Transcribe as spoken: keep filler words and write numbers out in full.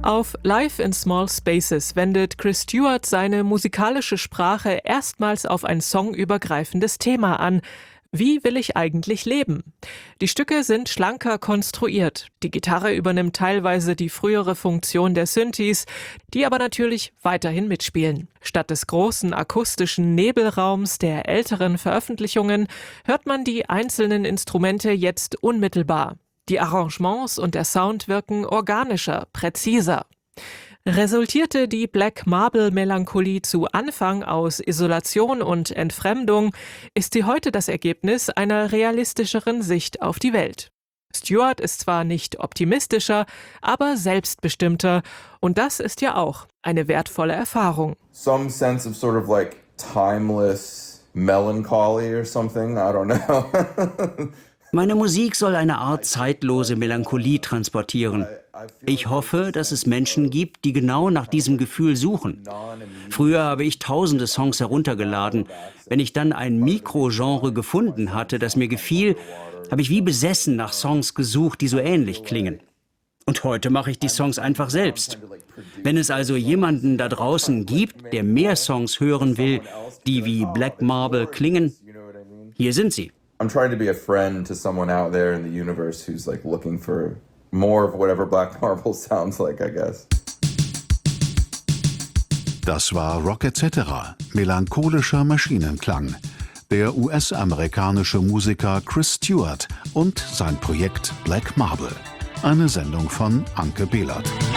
Auf Live in Small Spaces wendet Chris Stewart seine musikalische Sprache erstmals auf ein songübergreifendes Thema an. Wie will ich eigentlich leben? Die Stücke sind schlanker konstruiert. Die Gitarre übernimmt teilweise die frühere Funktion der Synthes, die aber natürlich weiterhin mitspielen. Statt des großen akustischen Nebelraums der älteren Veröffentlichungen hört man die einzelnen Instrumente jetzt unmittelbar. Die Arrangements und der Sound wirken organischer, präziser. Resultierte die Black Marble Melancholie zu Anfang aus Isolation und Entfremdung, ist sie heute das Ergebnis einer realistischeren Sicht auf die Welt. Stewart ist zwar nicht optimistischer, aber selbstbestimmter, und das ist ja auch eine wertvolle Erfahrung. Some sense of sort of like timeless melancholy or something, I don't know. Meine Musik soll eine Art zeitlose Melancholie transportieren. Ich hoffe, dass es Menschen gibt, die genau nach diesem Gefühl suchen. Früher habe ich tausende Songs heruntergeladen. Wenn ich dann ein Mikrogenre gefunden hatte, das mir gefiel, habe ich wie besessen nach Songs gesucht, die so ähnlich klingen. Und heute mache ich die Songs einfach selbst. Wenn es also jemanden da draußen gibt, der mehr Songs hören will, die wie Black Marble klingen, hier sind sie. I'm trying to be a friend to someone out there in the universe who's like looking for more of whatever Black Marble sounds like, I guess. Das war Rock et cetera, melancholischer Maschinenklang. Der U S-amerikanische Musiker Chris Stewart und sein Projekt Black Marble. Eine Sendung von Anke Behlert.